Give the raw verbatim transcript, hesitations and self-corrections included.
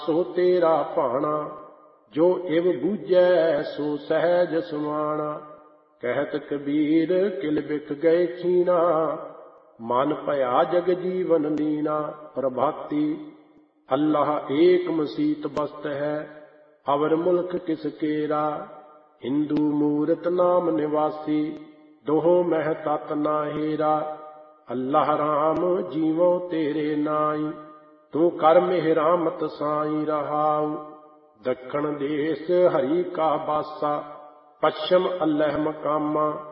ਸੋ ਤੇਰਾ ਭਾਣਾ। ਜੋ ਇਵ ਬੂਝੈ ਸੋ ਸਹਿਜ ਸਮਾਣਾ। ਕਹਿਤ ਕਬੀਰ ਕਿਲ ਬਿਕ ਗਏ ਖੀਣਾ। ਮਨ ਭਇਆ ਜਗ ਜੀਵਨ ਲੀਨਾ। ਪ੍ਰਭਾਤੀ ਅੱਲਾਹ ਏਕ ਮਸੀਤ ਬਸਤ ਹੈ। ਅਵਰ ਮੁਲਕ ਕਿਸ ਕੇਰਾ। ਹਿੰਦੂ ਮੂਰਤ ਨਾਮ ਨਿਵਾਸੀ। ਦੋਹ ਮਹਿ ਤਤ ਨਾ ਹੇਰਾ। ਅੱਲਾਹ ਰਾਮ ਜੀਵੋ ਤੇਰੇ ਨਾਈ। ਤੂੰ ਕਰ ਮਿਹਰਾਮਤ ਸਾਈ ਰਹਾਉ। ਦੱਖਣ ਦੇਸ ਹਰੀ ਕਾ ਬਾਸਾ। ਪੱਛਮ ਅੱਲਹ ਮਕਾਮਾ।